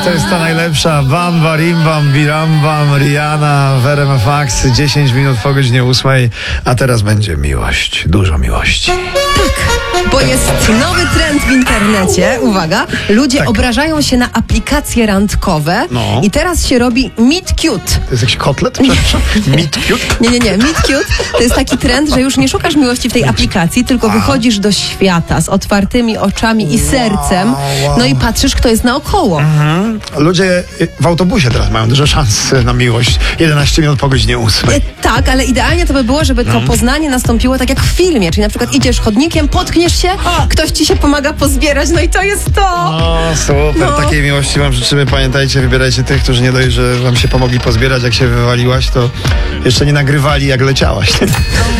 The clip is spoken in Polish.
to jest ta najlepsza. Bam, barim, bam, biram, bam, Rihanna, w RMF Max, 10 minut po godzinie 8, a teraz będzie miłość, dużo miłości. Bo jest nowy trend w internecie, uwaga, ludzie obrażają się na aplikacje randkowe i teraz się robi Meet Cute. To jest jakiś kotlet? Przepraszam. Meet cute? Nie. Meet Cute to jest taki trend, że już nie szukasz miłości w tej aplikacji, tylko wychodzisz do świata z otwartymi oczami i sercem, no i patrzysz, kto jest naokoło. Ludzie w autobusie teraz mają duże szanse na miłość. 11 minut po godzinie 8. Tak, ale idealnie to by było, żeby to poznanie nastąpiło tak jak w filmie, czyli na przykład idziesz chodnikiem, potkniesz się, ktoś ci się pomaga pozbierać, no i to jest to. O, super, takiej miłości wam życzymy. Pamiętajcie, wybierajcie tych, którzy nie dość, że wam się pomogli pozbierać, jak się wywaliłaś, to jeszcze nie nagrywali, jak leciałaś.